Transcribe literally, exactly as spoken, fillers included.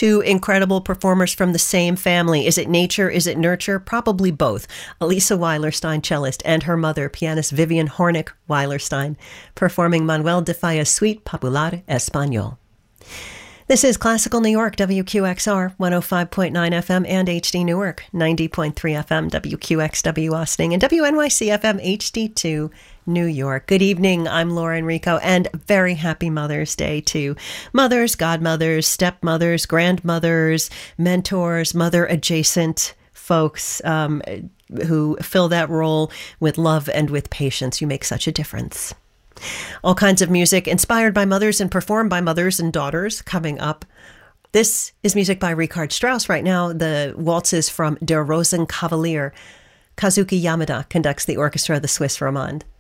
Two incredible performers from the same family. Is it nature? Is it nurture? Probably both. Elisa Weilerstein, cellist, and her mother, pianist Vivian Hornick Weilerstein, performing Manuel de Falla's Suite Popular Español. This is Classical New York, W Q X R, one oh five point nine F M, and H D Newark, ninety point three F M, W Q X W Austin, and W N Y C F M H D two, New York. Good evening, I'm Laura Enrico, and very happy Mother's Day to mothers, godmothers, stepmothers, grandmothers, mentors, mother-adjacent folks um, who fill that role with love and with patience. You make such a difference. All kinds of music inspired by mothers and performed by mothers and daughters coming up. This is music by Richard Strauss. Right now, the waltz is from Der Rosenkavalier. Kazuki Yamada conducts the orchestra, the Swiss Romande.